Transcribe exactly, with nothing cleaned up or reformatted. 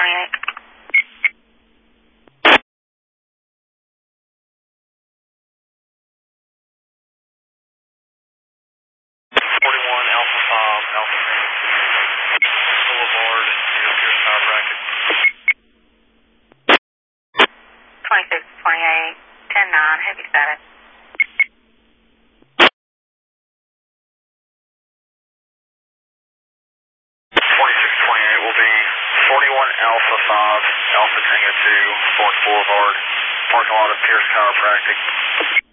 twenty-eight. forty-one Alpha five, Alpha Boulevard and zero Pierce Chiropractic. twenty-six, twenty-eight, ten nine, heavy status. twenty-six twenty-eight will be forty-one Alpha five, Alpha Tango two, Fork Boulevard, parking lot of Pierce Chiropractic.